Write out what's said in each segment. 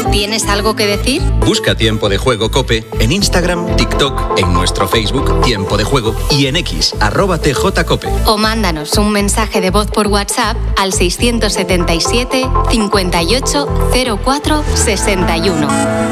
¿Tienes algo que decir? Busca Tiempo de Juego COPE en Instagram, TikTok, en nuestro Facebook Tiempo de Juego y en X, @TJCOPE. O mándanos un mensaje de voz por WhatsApp al 677 58 04 61.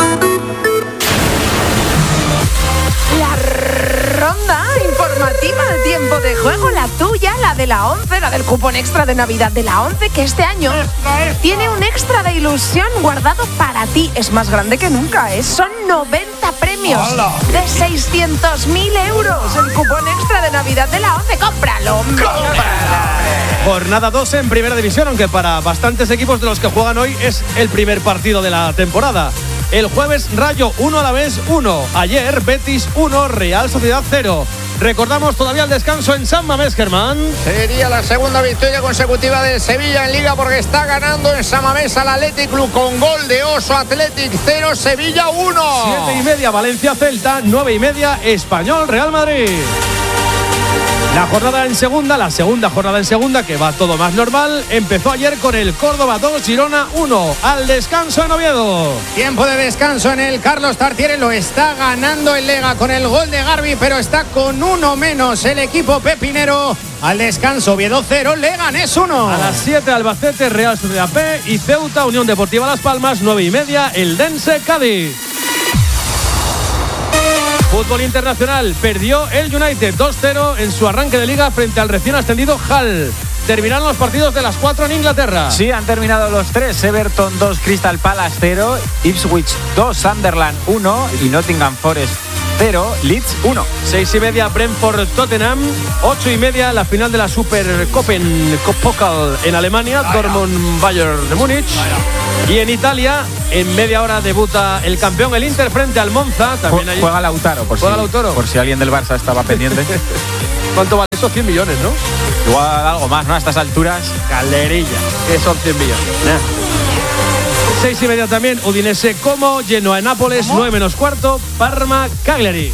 Ronda informativa de Tiempo de Juego, la tuya, la de la 11, la del cupón extra de Navidad de la 11, que este año tiene un extra de ilusión guardado para ti. Es más grande que nunca, ¿eh? Son 90 premios de 600.000 euros. El cupón extra de Navidad de la 11, ¡cómpralo! Jornada 2 en Primera División, aunque para bastantes equipos de los que juegan hoy es el primer partido de la temporada. El jueves, Rayo 1, Alavés 1. Ayer, Betis 1, Real Sociedad 0. Recordamos todavía el descanso en San Mamés, Germán. Sería la segunda victoria consecutiva de Sevilla en Liga, porque está ganando en San Mamés al Athletic Club con gol de Oso. Athletic 0, Sevilla 1. 7:30, Valencia Celta. 9:30, Español Real Madrid. La segunda jornada en segunda, que va todo más normal, empezó ayer con el Córdoba 2, Girona 1, al descanso en Oviedo. Tiempo de descanso en el Carlos Tartiere, lo está ganando el Lega con el gol de Garbi, pero está con uno menos el equipo pepinero. Al descanso, Oviedo 0, Leganés 1. A las 7, Albacete, Real Sociedad B y Ceuta, Unión Deportiva Las Palmas. 9:30, Eldense Cádiz. Fútbol internacional, perdió el United 2-0 en su arranque de liga frente al recién ascendido Hull. Terminaron los partidos de las 4 en Inglaterra. Sí, han terminado los 3. Everton 2, Crystal Palace 0, Ipswich 2, Sunderland 1 y Nottingham Forest 0, Leeds 1. 6:30, Brentford Tottenham. 8:30, la final de la Supercopen Pokal en Alemania, Dortmund Bayern de Múnich. Y en Italia, en media hora debuta el campeón, el Inter, frente al Monza. También juega Lautaro, por si alguien del Barça estaba pendiente. ¿Cuánto vale eso? 100 millones, ¿no? Igual algo más, ¿no? A estas alturas. Calderilla, que son 100 millones. 6:30 también, Udinese Como, Genoa Nápoles. 9:15, Parma Cagliari.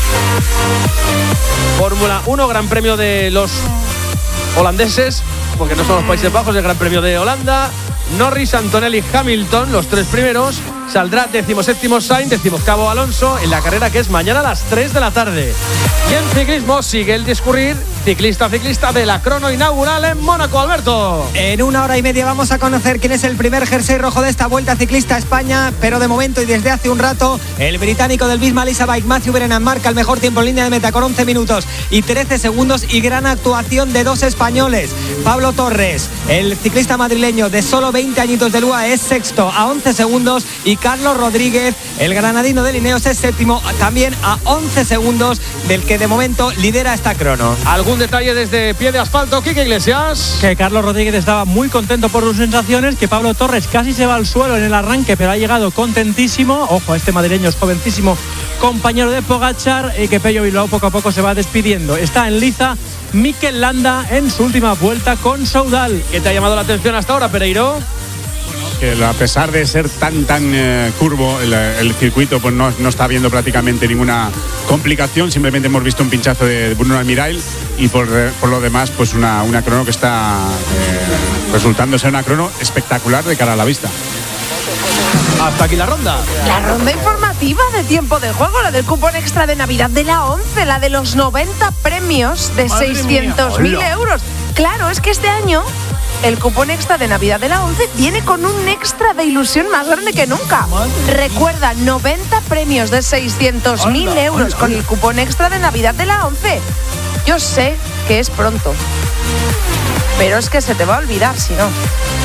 Fórmula 1, Gran Premio de los holandeses, porque no son los Países Bajos, el Gran Premio de Holanda. Norris, Antonelli, Hamilton, los 3 primeros. Saldrá 17º Sainz, 18º Alonso, en la carrera que es mañana a las 3 de la tarde. Y en ciclismo sigue el discurrir ciclista de la crono inaugural en Mónaco, Alberto. En 1 hora y media vamos a conocer quién es el primer jersey rojo de esta Vuelta Ciclista a España, pero de momento y desde hace un rato, el británico del Visma Lease Bike, Matthew Brennan, marca el mejor tiempo en línea de meta con 11 minutos y 13 segundos y gran actuación de 2 españoles. Pablo Torres, el ciclista madrileño de solo 20 añitos de Lua, es sexto a 11 segundos y Carlos Rodríguez, el granadino de Lineos, es séptimo también a 11 segundos del que de momento lidera esta crono. ¿Algún detalle desde pie de asfalto, Quique Iglesias? Que Carlos Rodríguez estaba muy contento por sus sensaciones, que Pablo Torres casi se va al suelo en el arranque, pero ha llegado contentísimo. Ojo, este madrileño es jovencísimo, compañero de Pogačar, y que Pello Bilbao poco a poco se va despidiendo. Está en liza Mikel Landa en su última vuelta con Soudal. ¿Qué te ha llamado la atención hasta ahora, Pereiro? Que a pesar de ser tan curvo el circuito, pues no está habiendo prácticamente ninguna complicación. Simplemente hemos visto un pinchazo de Bruno Almirail y por lo demás pues una crono que está resultando ser una crono espectacular de cara a la vista. Hasta aquí la ronda. La ronda informativa de Tiempo de Juego, la del cupón extra de Navidad de la 11, la de los 90 premios de 600.000 euros. Claro, es que este año el cupón extra de Navidad de la 11 viene con un extra de ilusión más grande que nunca. Recuerda, 90 premios de 600.000 euros con el cupón extra de Navidad de la 11. Yo sé que es pronto, pero es que se te va a olvidar si no.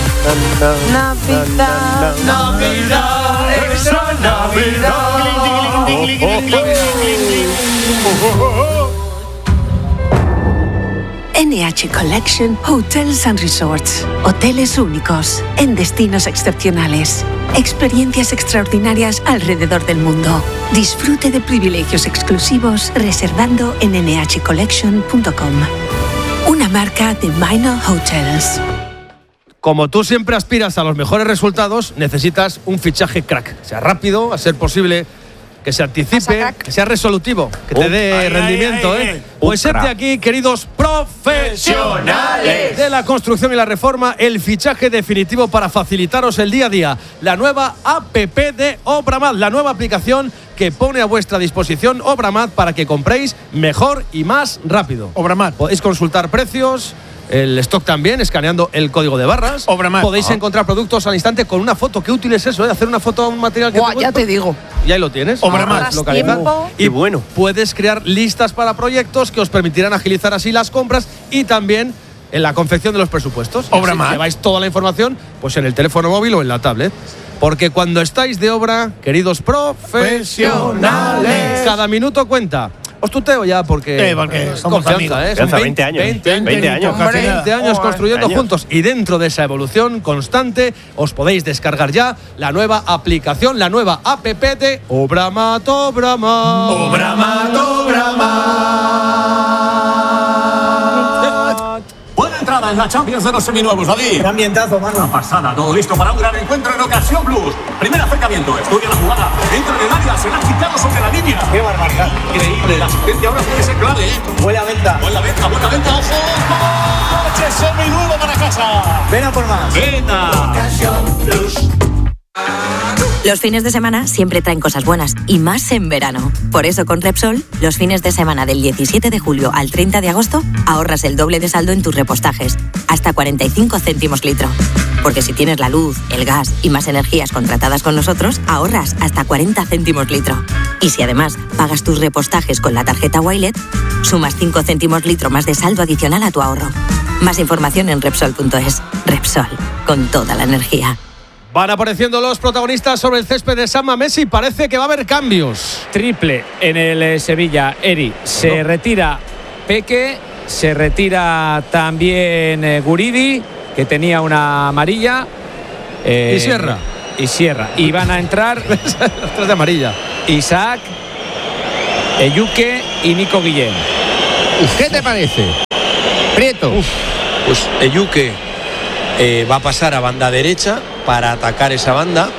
Navidad, Navidad, extra Navidad. NH Collection Hotels and Resorts. Hoteles únicos en destinos excepcionales. Experiencias extraordinarias alrededor del mundo. Disfrute de privilegios exclusivos reservando en nhcollection.com. Una marca de Minor Hotels. Como tú siempre aspiras a los mejores resultados, necesitas un fichaje crack. Sea rápido, a ser posible que se anticipe, que sea resolutivo, que te dé rendimiento. Pues sete aquí, queridos profesionales de la construcción y la reforma, el fichaje definitivo para facilitaros el día a día. La nueva APP de Obramat, la nueva aplicación que pone a vuestra disposición Obramat para que compréis mejor y más rápido. Obramat. Podéis consultar precios, el stock también, escaneando el código de barras. Obramat. Podéis encontrar productos al instante con una foto. Qué útil es eso, hacer una foto a un material que ya te digo. Y ahí lo tienes. Obramat. Y bueno, puedes crear listas para proyectos que os permitirán agilizar así las compras y también en la confección de los presupuestos. Obramat. Lleváis toda la información pues en el teléfono móvil o en la tablet. Porque cuando estáis de obra, queridos profesionales, cada minuto cuenta. Os tuteo ya porque somos amigos. Son 20 años. 20 años. 20 años construyendo juntos. Y dentro de esa evolución constante, os podéis descargar ya la nueva aplicación, la nueva app de Obramat. Buena entrada en la Champions de los seminuevos, David. Qué ambientazo, mano. Una pasada, todo listo para un gran encuentro en Ocasión Plus. Primer acercamiento, estudia la jugada, entra en el área, se la ha quitado sobre la línea. Qué barbaridad. Increíble, la asistencia ahora puede ser clave, Buena venta. Buena venta, ojo. Coche seminuevo para casa. Ven a por más. Venga. Ocasión Plus. Los fines de semana siempre traen cosas buenas, y más en verano. Por eso con Repsol, los fines de semana del 17 de julio al 30 de agosto, ahorras el doble de saldo en tus repostajes, hasta 45 céntimos litro. Porque si tienes la luz, el gas y más energías contratadas con nosotros, ahorras hasta 40 céntimos litro. Y si además pagas tus repostajes con la tarjeta Wilet, sumas 5 céntimos litro más de saldo adicional a tu ahorro. Más información en Repsol.es. Repsol, con toda la energía. Van apareciendo los protagonistas sobre el césped de San Mamés y parece que va a haber cambios. Triple en el Sevilla. Eri, se retira Peque, se retira también Guridi, que tenía una amarilla. Y Sierra. Y van a entrar tres de amarilla. Isaac, Eyuke y Nico Guillén. ¿Qué te parece, Prieto? Pues Eyuke va a pasar a banda derecha para atacar esa banda.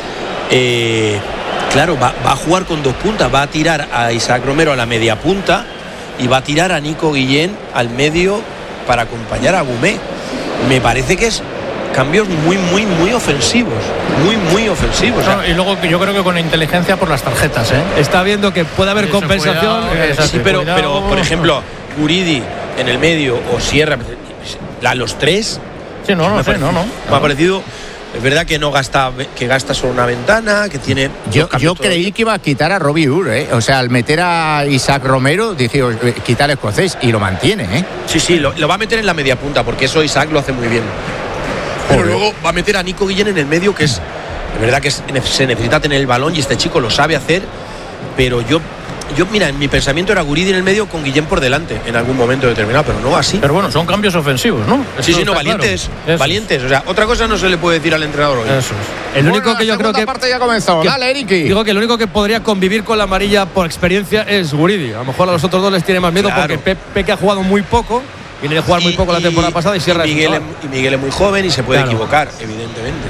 Claro, va a jugar con dos puntas. Va a tirar a Isaac Romero a la media punta y va a tirar a Nico Guillén al medio para acompañar a Gumé. Me parece que es cambios muy ofensivos. Muy ofensivos. No, y luego yo creo que con inteligencia por las tarjetas. Está viendo que puede haber compensación. Sí, pero por ejemplo, Guridi en el medio o Sierra, los tres. Sí, no. Me ha parecido. Es verdad que gasta solo una ventana, que tiene. Yo creí que iba a quitar a Robbie Ure, O sea, al meter a Isaac Romero, dije quitar el escocés y lo mantiene, Sí, lo va a meter en la media punta, porque eso Isaac lo hace muy bien. Pero luego va a meter a Nico Guillén en el medio, que es verdad que se necesita tener el balón y este chico lo sabe hacer, pero yo mira, en mi pensamiento era Guridi en el medio con Guillén por delante en algún momento determinado, pero no así. Pero bueno, son cambios ofensivos, ¿no? Sí, valientes, claro. Valientes. O sea, otra cosa no se le puede decir al entrenador hoy. Eso es. El único que yo creo que la parte ya comenzó. Dale, Eriki. Digo que el único que podría convivir con la amarilla por experiencia es Guridi. A lo mejor a los otros dos les tiene más miedo, claro, porque Peque ha jugado muy poco. Viene de jugar muy poco la temporada pasada y Sierra Miguel es muy joven y se puede equivocar, evidentemente.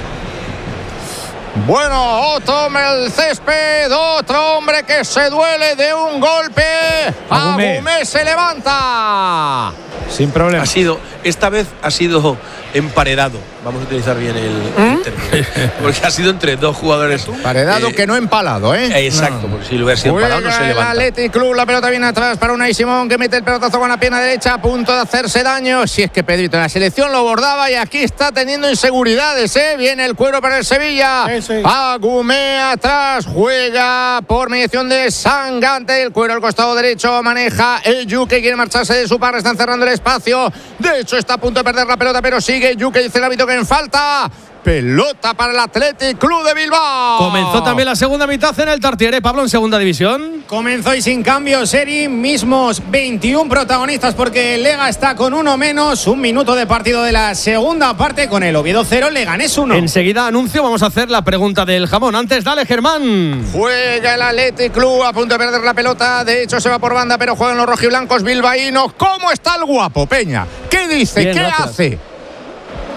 Bueno, otro el césped, otro hombre que se duele de un golpe. Agumé se levanta. Sin problema. Esta vez ha sido emparedado. Vamos a utilizar bien el término. Porque ha sido entre dos jugadores. Emparedado que no empalado, Exacto, porque si lo hubiera sido empalado no se levanta. El Athletic Club, la pelota viene atrás para Unai Simón, que mete el pelotazo con la pierna derecha a punto de hacerse daño. Si es que Pedrito en la selección lo bordaba y aquí está teniendo inseguridades, Viene el cuero para el Sevilla. Agumé atrás, juega por mediación de Sangante. El cuero al costado derecho, maneja el Yuke, quiere marcharse de su par, están cerrando el espacio. De hecho, está a punto de perder la pelota, pero sigue Yuke, dice el árbitro que en falta. Pelota para el Athletic Club de Bilbao. Comenzó también la segunda mitad en el Tartiere, Pablo, en segunda división. Comenzó y sin cambios, Eri. Mismos 21 protagonistas porque el Lega está con uno menos. Un minuto de partido de la segunda parte con el Oviedo 0, Leganés 1. Enseguida anuncio, vamos a hacer la pregunta del jamón. Antes, dale, Germán. Juega el Athletic Club a punto de perder la pelota. De hecho, se va por banda, pero juegan los rojiblancos bilbaínos. ¿Cómo está el guapo, Peña? ¿Qué dice? Bien, ¿Qué gracias. hace?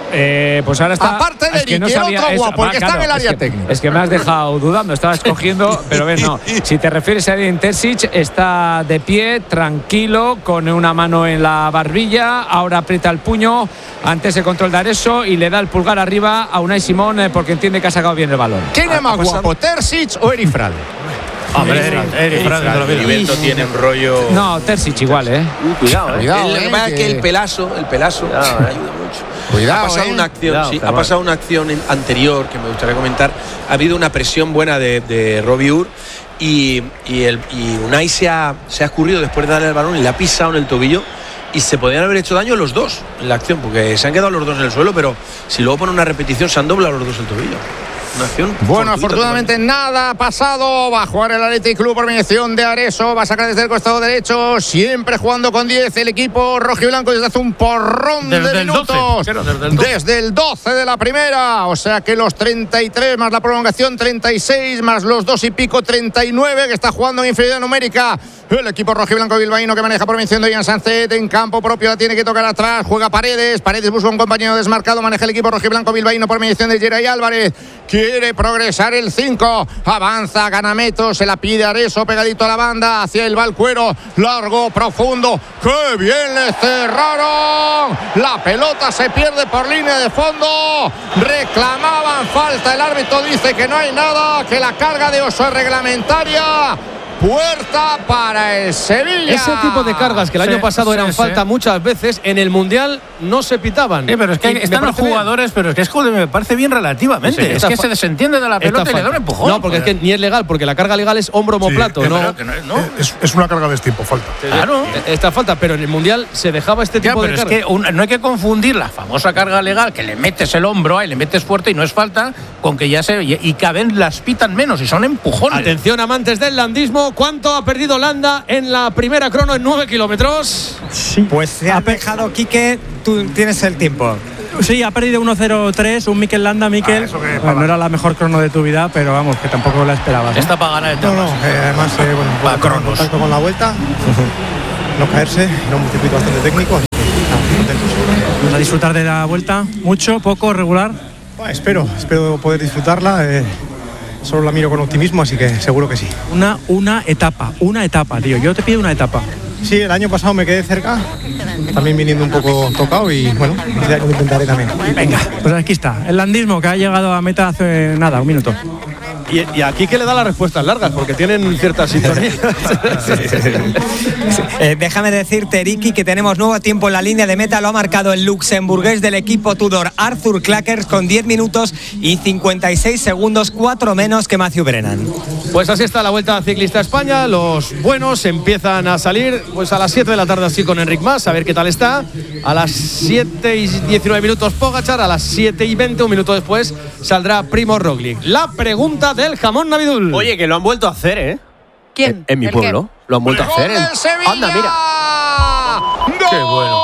pues ahora está. Aparte de es que no Eric, sabía otro eso. guapo, el que está en el área que, técnica. Es que me has dejado dudando, estaba escogiendo, pero ves, no. Si te refieres a Edin Terzic, está de pie, tranquilo, con una mano en la barbilla, ahora aprieta el puño ante ese control de Areso y le da el pulgar arriba a Unai Simón porque entiende que ha sacado bien el balón. ¿Quién es más guapo, Terzic o Eric Frade? Hombre, Eric Frade. Heriberto tiene un rollo. No, Terzic igual, Cuidado, lo que pasa es que el pelazo ayuda mucho. Cuidado, ha pasado una acción, ha pasado una acción anterior que me gustaría comentar. Ha habido una presión buena de Robbie Ur y Unai se ha escurrido después de darle el balón y le ha pisado en el tobillo. Y se podían haber hecho daño los dos en la acción, porque se han quedado los dos en el suelo, pero si luego ponen una repetición se han doblado los dos el tobillo. Una acción bueno, afortunadamente nada ha pasado. Va a jugar el Athletic Club por mediación de Areso. Va a sacar desde el costado derecho. Siempre jugando con 10 el equipo rojiblanco desde hace un porrón de minutos. Desde el 12 de la primera. O sea que los 33 más la prolongación 36 más los 2 y pico 39 que está jugando en inferioridad numérica. El equipo rojiblanco bilbaíno que maneja por mención de Ian Sánchez en campo propio, la tiene que tocar atrás, juega Paredes busca un compañero desmarcado, maneja el equipo rojiblanco bilbaíno por mediación de Geray Álvarez, quiere progresar el 5, avanza, gana metros, se la pide Areso pegadito a la banda, hacia el Valcuero, largo, profundo, ¡qué bien le cerraron! La pelota se pierde por línea de fondo, reclamaban falta, el árbitro dice que no hay nada, que la carga de Oso es reglamentaria. Puerta para el Sevilla. Ese tipo de cargas que el año pasado eran falta muchas veces, en el Mundial no se pitaban. Pero es que están los jugadores, pero es que me parece bien relativamente. Es que se desentiende de la pelota y le da un empujón. No, porque es que ni es legal, porque la carga legal es hombro-omoplato. Es una carga de tiempo, falta. Claro. Esta falta, pero en el Mundial se dejaba este tipo de cargas. Es que no hay que confundir la famosa carga legal, que le metes el hombro ahí, le metes fuerte y no es falta, con que ya y cada vez las pitan menos y son empujones. Atención, amantes del landismo. ¿Cuánto ha perdido Holanda en la primera crono en 9 kilómetros? Sí. Pues se ha dejado, Quique, tú tienes el tiempo. Sí, ha perdido 1:03, un Mikel Landa, Mikel. No era la mejor crono de tu vida, pero vamos, que tampoco la esperabas. Está para ganar el tema. Además, contacto con la vuelta, no caerse, era un circuito bastante técnico. Vamos a disfrutar de la vuelta, mucho, poco, regular. Espero poder disfrutarla. Solo la miro con optimismo, así que seguro que sí. Una etapa, tío. Yo te pido una etapa. Sí, el año pasado me quedé cerca, también viniendo un poco tocado y bueno, lo intentaré también. Venga, pues aquí está, el landismo que ha llegado a meta hace nada, un minuto. Y aquí que le da las respuestas largas, porque tienen ciertas sintonías. Déjame decirte, Ricky, que tenemos nuevo tiempo en la línea de meta. Lo ha marcado el luxemburgués del equipo Tudor, Arthur Clackers, con 10 minutos y 56 segundos, 4 menos que Matthew Brennan. Pues así está la Vuelta Ciclista a España. Los buenos empiezan a salir pues a las 7 de la tarde así con Enric Mas, a ver qué tal está. A las 7 y 19 minutos Pogačar, a las 7 y 20, un minuto después, saldrá Primož Roglič. La pregunta del jamón Navidul. Oye, que lo han vuelto a hacer, ¿eh? ¿Quién? En mi pueblo. ¿Qué? Lo han vuelto a hacer. Anda, mira. ¡Gol! ¡Qué bueno!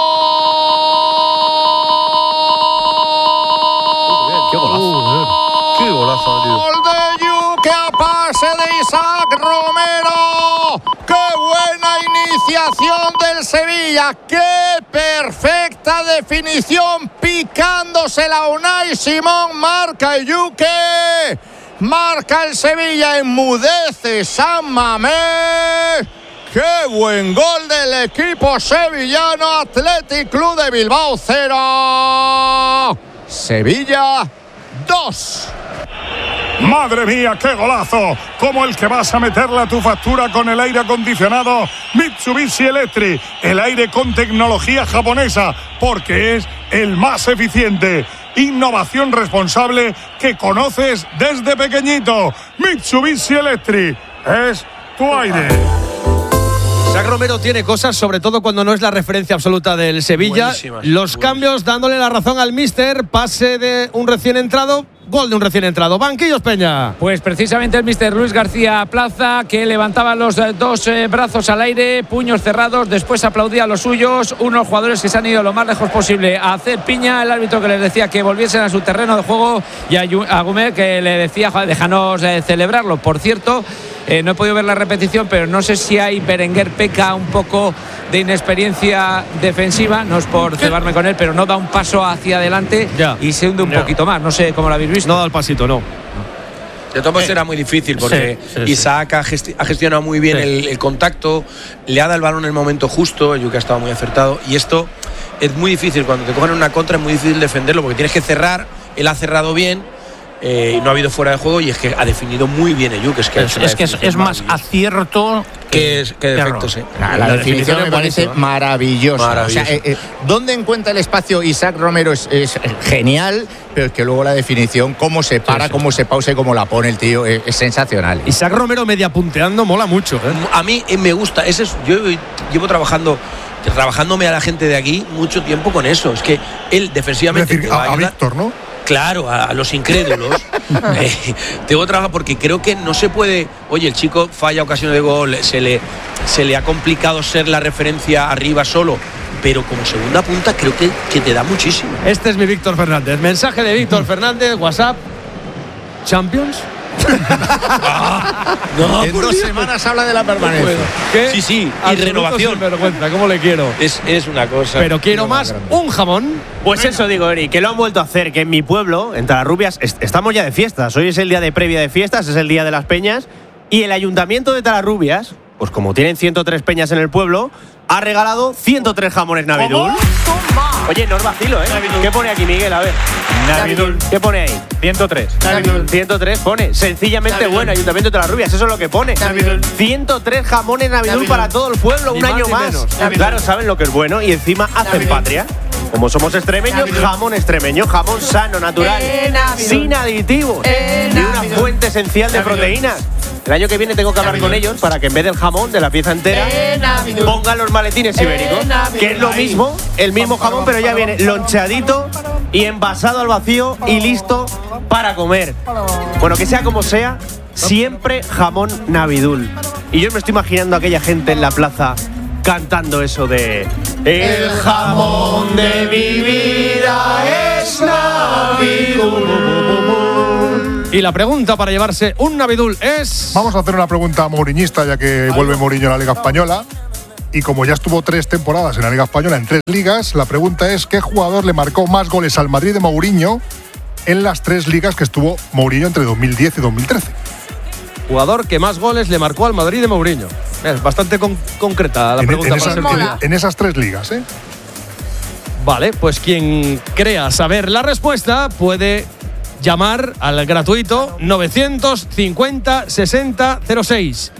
¡Qué golazo! ¡Qué golazo, tío! ¡Gol de Yuke a pase de Isaac Romero! ¡Qué buena iniciación del Sevilla! ¡Qué perfecta definición! Picándosela a Unai Simón, marca el Yuke. Marca el Sevilla, enmudece San Mamés. ¡Qué buen gol del equipo sevillano! Athletic Club de Bilbao 0. Sevilla 2. ¡Madre mía, qué golazo! Como el que vas a meterle a tu factura con el aire acondicionado Mitsubishi Electric. El aire con tecnología japonesa, porque es el más eficiente. Innovación responsable que conoces desde pequeñito. Mitsubishi Electric es tu aire. Isaac Romero tiene cosas, sobre todo cuando no es la referencia absoluta del Sevilla. Los cambios dándole la razón al míster. Pase de un recién entrado, gol de un recién entrado. Banquillos, Peña. Pues precisamente el míster Luis García Plaza, que levantaba los dos brazos al aire, puños cerrados, después aplaudía a los suyos. Unos jugadores que se han ido lo más lejos posible a hacer piña. El árbitro que les decía que volviesen a su terreno de juego, y a Gumet que le decía, joder, déjanos celebrarlo. Por cierto, no he podido ver la repetición, pero no sé si hay Berenguer peca un poco de inexperiencia defensiva, no es por cebarme con él, pero no da un paso hacia adelante y se hunde un poquito más. No sé cómo lo habéis visto. No da el pasito, no. De todos modos era muy difícil porque Isaac ha gestionado muy bien el contacto, le ha dado el balón en el momento justo, Yuka ha estado muy acertado y esto es muy difícil, cuando te cogen una contra es muy difícil defenderlo porque tienes que cerrar, él ha cerrado bien y no ha habido fuera de juego y es que ha definido muy bien Yuka. Es más acierto que defectos. La definición me parece maravillosa. O sea, ¿dónde encuentra el espacio Isaac Romero? Es genial, pero es que luego la definición, cómo se para, cómo se pausa y cómo la pone el tío, es sensacional. Isaac Romero media punteando mola mucho. A mí me gusta. Yo llevo trabajándome a la gente de aquí mucho tiempo con eso. Es que él defensivamente. Es decir, a Víctor, ¿no? Claro, a los incrédulos. Tengo que trabajar porque creo que no se puede. Oye, el chico falla ocasiones de gol, se le ha complicado ser la referencia arriba solo. Pero como segunda punta creo que te da muchísimo. Este es mi Víctor Fernández. Mensaje de Víctor Fernández, WhatsApp. ¿Champions? No, en 2 semanas habla de la permanencia. ¿Qué? Sí, y renovación. Vergüenza, ¿cómo le quiero? Es una cosa. Pero quiero más un jamón. Pues eso digo, Eri, que lo han vuelto a hacer, que en mi pueblo, en Talarrubias, estamos ya de fiestas. Hoy es el día de previa de fiestas, es el día de las peñas. Y el ayuntamiento de Talarrubias, pues como tienen 103 peñas en el pueblo, ha regalado 103 jamones Navidul. Oye, no os vacilo, ¿eh? Navidul. ¿Qué pone aquí, Miguel? A ver. Navidul. ¿Qué pone ahí? 103. Navidul. 103 pone. Sencillamente Navidul. Bueno, Ayuntamiento de Talarrubias, eso es lo que pone. Navidul. 103 jamones Navidul para todo el pueblo, ni un año más. Claro, saben lo que es bueno y encima hacen patria. Como somos extremeños, jamón extremeño, jamón sano, natural, sin aditivos y una fuente esencial de proteínas. El año que viene tengo que hablar con ellos para que en vez del jamón, de la pieza entera, pongan los maletines ibéricos, que es lo mismo, el mismo jamón, pero ya viene loncheadito y envasado al vacío y listo para comer. Bueno, que sea como sea, siempre jamón Navidul. Y yo me estoy imaginando a aquella gente en la plaza cantando eso de el jamón de mi vida es Navidul. Y la pregunta para llevarse un Navidul es... Vamos a hacer una pregunta mouriñista, ya que vuelve Mourinho a la Liga Española. Y como ya estuvo 3 temporadas en la Liga Española, en 3 ligas, la pregunta es ¿qué jugador le marcó más goles al Madrid de Mourinho en las 3 ligas que estuvo Mourinho entre 2010 y 2013? Jugador que más goles le marcó al Madrid de Mourinho. Es bastante concreta la pregunta. En esas 3 ligas, ¿eh? Vale, pues quien crea saber la respuesta puede llamar al gratuito 950 60 06.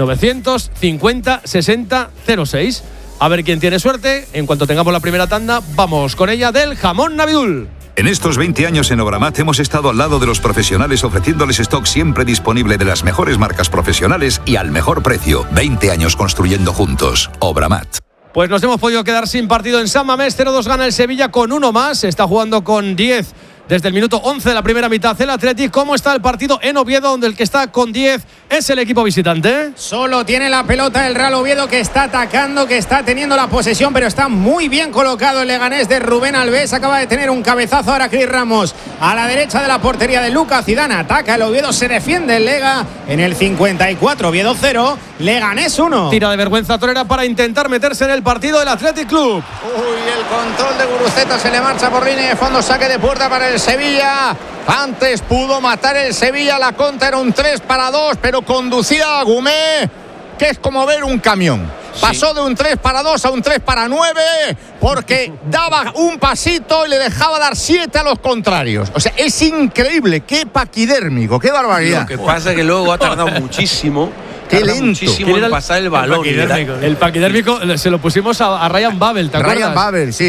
950 60 06. A ver quién tiene suerte. En cuanto tengamos la primera tanda, vamos con ella del jamón Navidul. En estos 20 años en Obramat hemos estado al lado de los profesionales ofreciéndoles stock siempre disponible de las mejores marcas profesionales y al mejor precio. 20 años construyendo juntos. Obramat. Pues nos hemos podido quedar sin partido en San Mamés. 0-2 gana el Sevilla con uno más. Está jugando con 10 desde el minuto 11 de la primera mitad el Athletic. ¿Cómo está el partido en Oviedo, donde el que está con 10 es el equipo visitante? Solo tiene la pelota el Real Oviedo, que está atacando, que está teniendo la posesión, pero está muy bien colocado el Leganés de Rubén Alves. Acaba de tener un cabezazo ahora Cris Ramos a la derecha de la portería de Lucas Zidane. Ataca el Oviedo, se defiende el Lega en el 54. Oviedo 0, Leganés 1. Tira de vergüenza torera para intentar meterse en el partido del Athletic Club. Uy, el control de Guruceta se le marcha por línea de fondo, saque de puerta para el Sevilla. Antes pudo matar el Sevilla, la contra era un 3-2, pero conducía a Gumé, que es como ver un camión. Pasó de un 3-2 a un 3-9 porque daba un pasito y le dejaba dar 7 a los contrarios. O sea, es increíble, qué paquidérmico, qué barbaridad. Lo que pasa es que luego ha tardado muchísimo. Qué lento. Muchísimo en pasar el balón. El paquidérmico se lo pusimos a Ryan Babel, ¿te acuerdas? Ryan Babel, sí.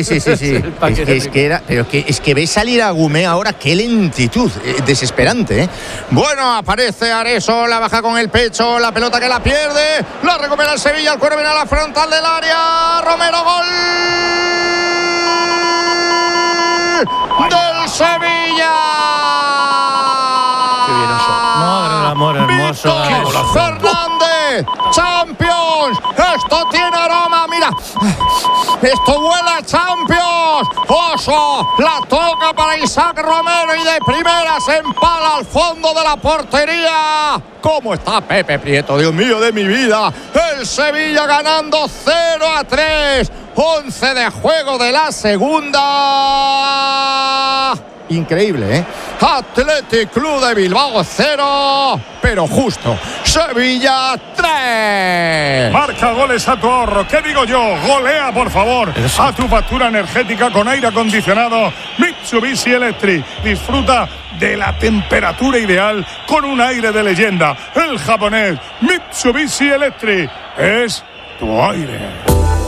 es que ves salir a Gumé ahora, qué lentitud, desesperante, ¿eh? Bueno, aparece Areso, la baja con el pecho, la pelota que la pierde, la recupera el Sevilla, el cuero viene a la frontal del área, Romero, gol del Sevilla. Qué bien eso. Madre del amor hermoso. Fernández, Champions. Esto tiene aroma, mira. Esto huele a Champions. Oso, la toca para Isaac Romero y de primera se empala al fondo de la portería. ¿Cómo está Pepe Prieto? Dios mío de mi vida. El Sevilla ganando 0-3. 11 de juego de la segunda. Increíble, ¿eh? Athletic Club de Bilbao 0, pero justo. Sevilla 3. Marca goles a tu ahorro. ¿Qué digo yo? Golea, por favor, a tu factura energética con aire acondicionado Mitsubishi Electric. Disfruta de la temperatura ideal con un aire de leyenda. El japonés Mitsubishi Electric es tu aire.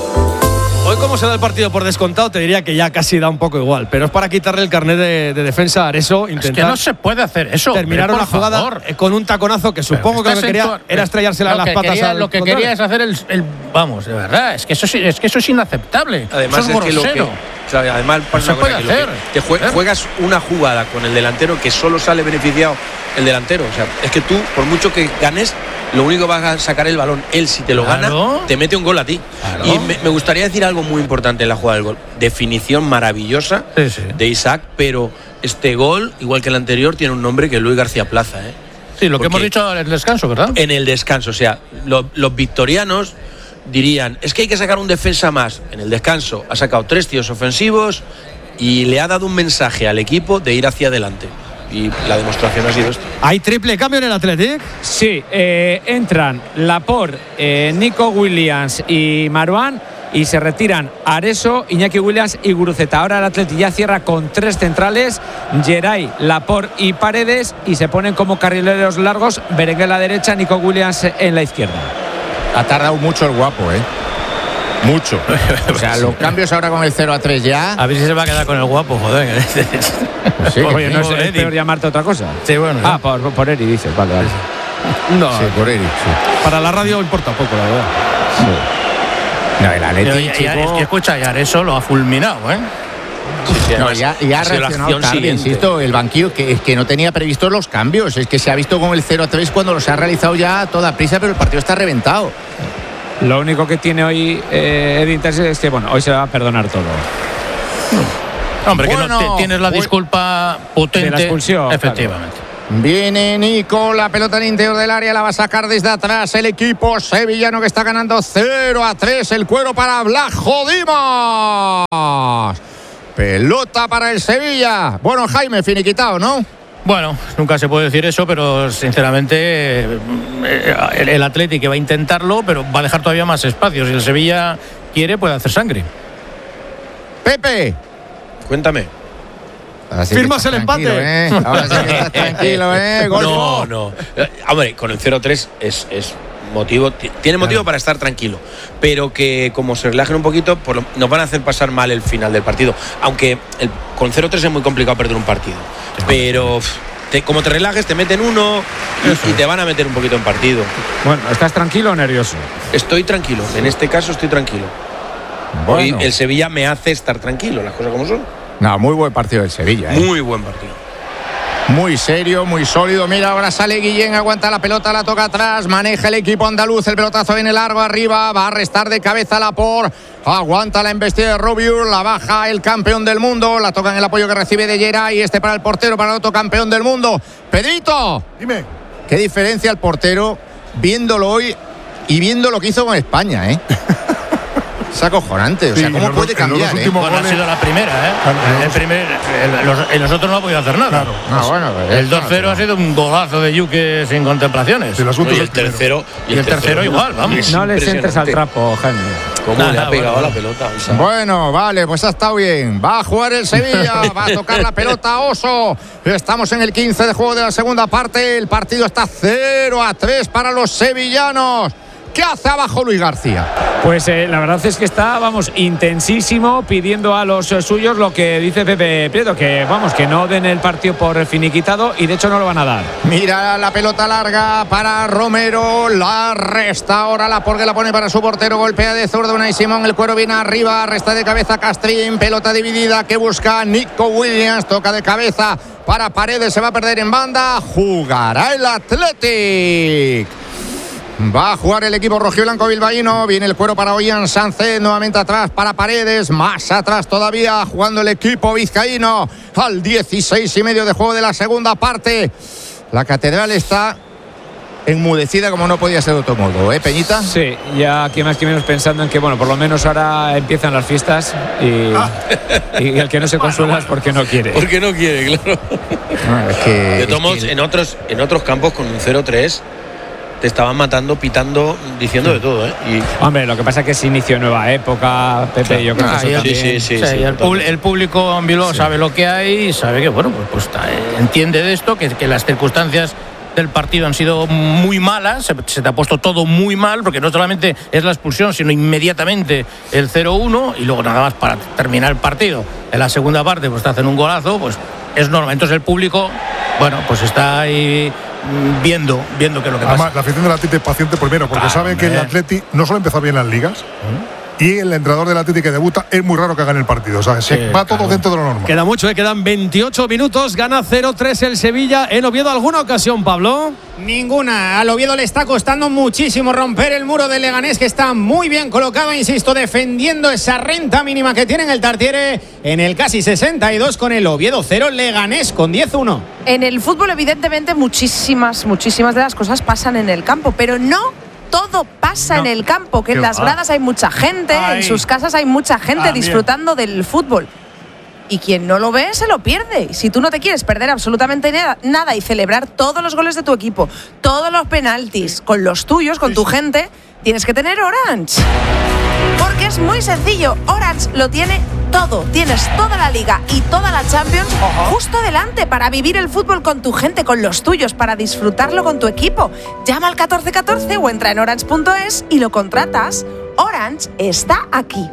Hoy, como se da el partido por descontado, te diría que ya casi da un poco igual, pero es para quitarle el carnet de defensa a Areso. Intentar, es que no se puede hacer eso. Terminar una jugada con un taconazo que supongo que lo que quería era estrellársela en las patas. Lo que quería es hacer el vamos, de verdad, es que eso es inaceptable. Además, eso es grosero. Además, no se puede hacer. Te juegas una jugada con el delantero que solo sale beneficiado el delantero. O sea, es que tú, por mucho que ganes, lo único que vas a sacar el balón. Él, si te lo gana, te mete un gol a ti. Claro. Y me gustaría decir algo muy importante en la jugada del gol. Definición maravillosa de Isaac, pero este gol, igual que el anterior, tiene un nombre que es Luis García Plaza. Sí, lo que hemos dicho en el descanso, ¿verdad? En el descanso, o sea, los victorianos dirían, es que hay que sacar un defensa más. En el descanso ha sacado 3 tíos ofensivos y le ha dado un mensaje al equipo de ir hacia adelante. Y la demostración ha sido esto. ¿Hay triple cambio en el Athletic? Sí, entran Laporte, Nico Williams y Marouane, y se retiran Areso, Iñaki Williams y Guruceta. Ahora el Athletic ya cierra con 3 centrales, Geray, Laporte y Paredes, y se ponen como carrileros largos, Berenguer en la derecha, Nico Williams en la izquierda. Ha tardado mucho el guapo, mucho. O sea, los cambios ahora con el 0-3 ya. A ver si se va a quedar con el guapo, joder. Pues sí, oye, no es peor llamarte otra cosa. Sí, bueno. Por Eri dices, vale. No, sí, por Eri, sí. Para la radio importa poco, la verdad. Sí. No, el Athletic, chico... Es que escucha, ya eso lo ha fulminado, Sí, no, ya ha reaccionado tarde, insisto, el banquillo que no tenía previsto los cambios. Es que se ha visto con el 0-3 cuando los ha realizado ya a toda prisa, pero el partido está reventado. Lo único que tiene hoy Edin Terzic es que, bueno, hoy se va a perdonar todo. Hombre, bueno, que no tienes la disculpa potente de la expulsión. Efectivamente. Claro. Viene Nico, la pelota en el interior del área, la va a sacar desde atrás el equipo sevillano que está ganando 0-3. El cuero para Blajo Dimas. Pelota para el Sevilla. Bueno, Jaime, finiquitado, ¿no? Bueno, nunca se puede decir eso, pero sinceramente el Athletic va a intentarlo, pero va a dejar todavía más espacios. Si el Sevilla quiere, puede hacer sangre. Pepe, cuéntame. Sí firmas el empate. Ahora sí que estás tranquilo, Golfo. No. Hombre, con el 0-3 es motivo, tiene motivo para estar tranquilo, pero que como se relajen un poquito, nos van a hacer pasar mal el final del partido. Aunque con 0-3 es muy complicado perder un partido, pero como te relajes, te meten uno y te van a meter un poquito en partido. Bueno, ¿estás tranquilo o nervioso? Estoy tranquilo, en este caso estoy tranquilo. Bueno. Hoy el Sevilla me hace estar tranquilo, las cosas como son. No, muy buen partido del Sevilla. Muy buen partido. Muy serio, muy sólido. Mira, ahora sale Guillén, aguanta la pelota, la toca atrás, maneja el equipo andaluz, el pelotazo viene largo arriba, va a restar de cabeza Laporte, aguanta la embestida de Robiur, la baja el campeón del mundo, la toca en el apoyo que recibe de Geray, para el portero, para el otro campeón del mundo. Pedrito, dime. ¿Qué diferencia el portero viéndolo hoy y viendo lo que hizo con España, Es acojonante, o sea, ¿cómo puede cambiar? Bueno, ha sido la primera, en los otros no ha podido hacer nada. Claro. Bueno, el 2-0 ha sido un golazo de Yuque sin contemplaciones. Y el tercero igual, vamos. No les entres al trapo, Jaime. ¿Cómo le ha pegado a la pelota? Bueno, vale, pues ha estado bien. Va a jugar el Sevilla, va a tocar la pelota Oso. Estamos en el 15 de juego de la segunda parte. El partido está 0-3 para los sevillanos. ¿Qué hace abajo Luis García? Pues la verdad es que está, intensísimo, pidiendo a los suyos lo que dice Pepe Prieto, que no den el partido por finiquitado, y de hecho no lo van a dar. Mira la pelota larga para Romero, la resta ahora Laporte, la pone para su portero, golpea de zurda Unai Simón, el cuero viene arriba, resta de cabeza Castrín, pelota dividida que busca Nico Williams, toca de cabeza para Paredes, se va a perder en banda, jugará el Athletic. Va a jugar el equipo rojiblanco bilbaíno. Viene el cuero para Ollán Sánchez. Nuevamente atrás para Paredes. Más atrás todavía jugando el equipo vizcaíno. Al 16:30 de juego de la segunda parte. La catedral está enmudecida como no podía ser de otro modo, ¿eh, Peñita? Sí, ya aquí más que menos pensando en que, bueno, por lo menos ahora empiezan las fiestas y el que no se consuela es porque no quiere. Porque no quiere, claro. No, es que, de todos modos, en otros campos con un 0-3 te estaban matando, pitando, diciendo de todo, ¿eh? Hombre, lo que pasa es que es inicio de nueva época, Pepe, claro. Yo creo que eso sí, el público en Bilbao sabe lo que hay y sabe que, bueno, pues entiende de esto, que las circunstancias del partido han sido muy malas, se te ha puesto todo muy mal, porque no solamente es la expulsión, sino inmediatamente el 0-1 y luego nada más para terminar el partido. En la segunda parte pues te hacen un golazo, pues es normal. Entonces el público, bueno, pues está ahí viendo qué es lo que pasa. Además, la afición del Atleti es paciente primero, porque sabe que el Atleti no solo empezó bien las ligas, y el entrenador del Atleti que debuta es muy raro que gane el partido. O sea, va todo dentro de lo normal. Queda mucho, quedan 28 minutos. Gana 0-3 el Sevilla. ¿En Oviedo alguna ocasión, Pablo? Ninguna. Al Oviedo le está costando muchísimo romper el muro del Leganés, que está muy bien colocado, insisto, defendiendo esa renta mínima que tiene en el Tartiere en el casi 62 con el Oviedo 0, Leganés con 10-1. En el fútbol, evidentemente, muchísimas de las cosas pasan en el campo, pero no todo pasa en el campo, que en las gradas hay mucha gente, en sus casas hay mucha gente disfrutando del fútbol. Y quien no lo ve se lo pierde. Y si tú no te quieres perder absolutamente nada y celebrar todos los goles de tu equipo, todos los penaltis con los tuyos, con tu gente, tienes que tener Orange. Porque es muy sencillo. Orange lo tiene todo. Tienes toda la Liga y toda la Champions justo delante para vivir el fútbol con tu gente, con los tuyos, para disfrutarlo con tu equipo. Llama al 1414 o entra en orange.es y lo contratas. Orange está aquí.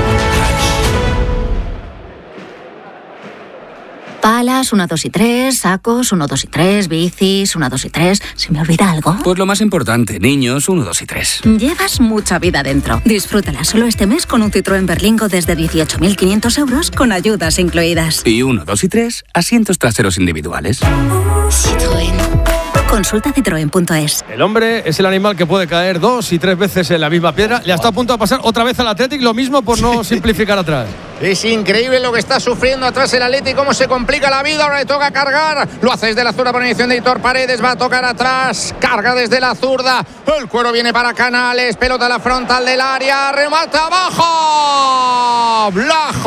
Palas, 1, 2 y 3, sacos, 1, 2 y 3, bicis, 1, 2 y 3. ¿Se me olvida algo? Pues lo más importante, niños, 1, 2 y 3. Llevas mucha vida dentro. Disfrútala solo este mes con un Citroën Berlingo desde 18.500 euros con ayudas incluidas. Y 1, 2 y 3, asientos traseros individuales. Citroën. Consulta citroen.es. El hombre es el animal que puede caer 2 y 3 veces en la misma piedra. Le está a punto de pasar otra vez al Athletic, lo mismo por no simplificar atrás. Es increíble lo que está sufriendo atrás el Athletic, cómo se complica la vida. Ahora le toca cargar. Lo hace desde la zurda por iniciación de Hitor Paredes. Va a tocar atrás. Carga desde la zurda. El cuero viene para Canales. Pelota a la frontal del área. Remata abajo.